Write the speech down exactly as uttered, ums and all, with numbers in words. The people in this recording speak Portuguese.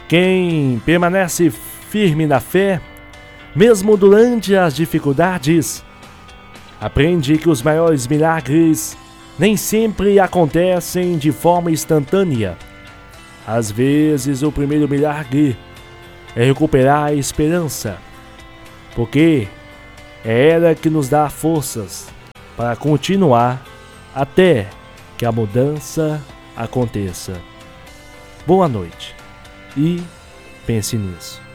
Quem permanece firme na fé, mesmo durante as dificuldades, aprende que os maiores milagres nem sempre acontecem de forma instantânea. Às vezes, o primeiro milagre é recuperar a esperança, porque é ela que nos dá forças para continuar até que a mudança aconteça. Boa noite e pense nisso.